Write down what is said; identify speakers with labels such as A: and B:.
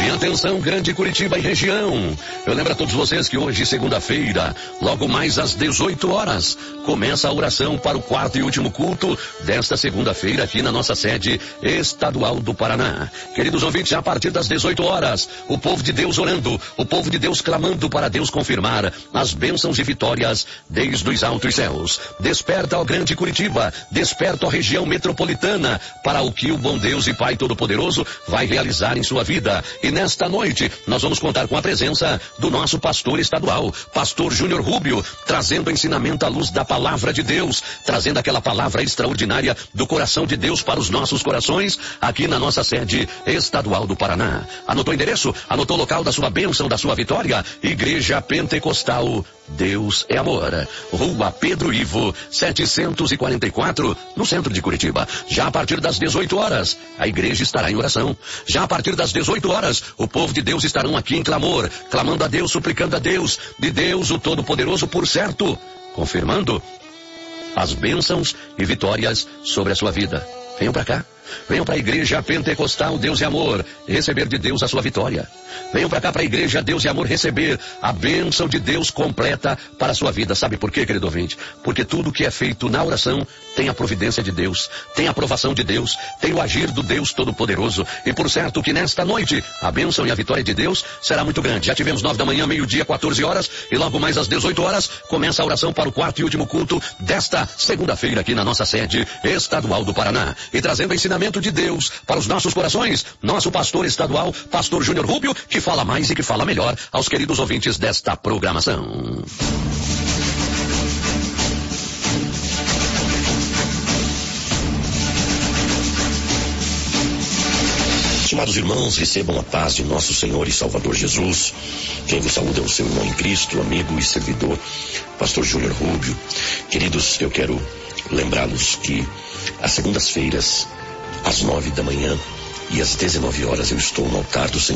A: E atenção, Grande Curitiba e região. Eu lembro a todos vocês que hoje, segunda-feira, logo mais às 18 horas, começa a oração para o quarto e último culto desta segunda-feira aqui na nossa sede estadual do Paraná. Queridos ouvintes, a partir das 18 horas, o povo de Deus orando, o povo de Deus clamando para Deus confirmar as bênçãos e vitórias desde os altos céus. Desperta, ó Grande Curitiba, desperta, ó região metropolitana, para o que o bom Deus e Pai Todo-Poderoso vai realizar em sua vida. E nesta noite, nós vamos contar com a presença do nosso pastor estadual, pastor Júnior Rubio, trazendo ensinamento à luz da palavra de Deus, trazendo aquela palavra extraordinária do coração de Deus para os nossos corações, aqui na nossa sede estadual do Paraná. Anotou o endereço? Anotou o local da sua bênção, da sua vitória? Igreja Pentecostal Deus é Amor, Rua Pedro Ivo, 744, no centro de Curitiba. Já a partir das 18 horas, a igreja estará em oração. Já a partir das 18 horas, o povo de Deus estarão aqui em clamor, clamando a Deus, suplicando a Deus, de Deus o Todo-Poderoso, por certo, confirmando as bênçãos e vitórias sobre a sua vida. Venham para cá. Venham para a Igreja Pentecostal Deus e Amor receber de Deus a sua vitória. Venham para cá, para a Igreja Deus e Amor, receber a bênção de Deus completa para a sua vida. Sabe por quê, querido ouvinte? Porque tudo que é feito na oração tem a providência de Deus, tem a aprovação de Deus, tem o agir do Deus Todo-Poderoso. E por certo que nesta noite a bênção e a vitória de Deus será muito grande. Já tivemos 9 da manhã, meio-dia, 14 horas, e logo mais às 18 horas começa a oração para o quarto e último culto desta segunda-feira aqui na nossa sede estadual do Paraná. E trazendo ensinamento de Deus para os nossos corações, nosso pastor estadual, pastor Júnior Rubio, que fala mais e que fala melhor aos queridos ouvintes desta programação.
B: Estimados irmãos, recebam a paz de nosso Senhor e Salvador Jesus. Quem vos saúda é o seu irmão em Cristo, amigo e servidor, pastor Júnior Rubio. Queridos, eu quero lembrá-los que às segundas-feiras, às 9 da manhã e às 19 horas, eu estou no altar do Senhor